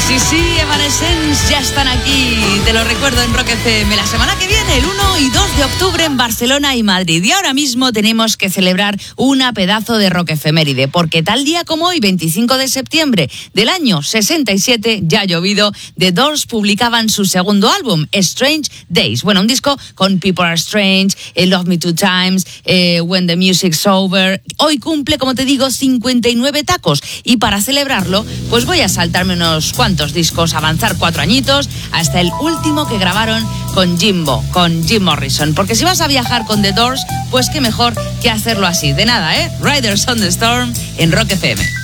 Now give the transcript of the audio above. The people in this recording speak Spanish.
Sí, Evanescence ya están aquí, te lo recuerdo en Rock FM. La semana que viene, el 1 y 2 de octubre en Barcelona y Madrid. Y ahora mismo tenemos que celebrar una pedazo de rock efeméride, porque tal día como hoy, 25 de septiembre del año 67, ya ha llovido, The Doors publicaban su segundo álbum, Strange Days. Bueno, un disco con People Are Strange, Love Me Two Times, When the Music's Over. Hoy cumple, como te digo, 59 tacos. Y para celebrarlo, pues voy a saltarme unos cuantos discos, avanzar 4 añitos, hasta el último que grabaron con Jim Morrison. Porque si vas a viajar con The Doors, pues qué mejor que hacerlo así. De nada, Riders on the Storm en Rock FM.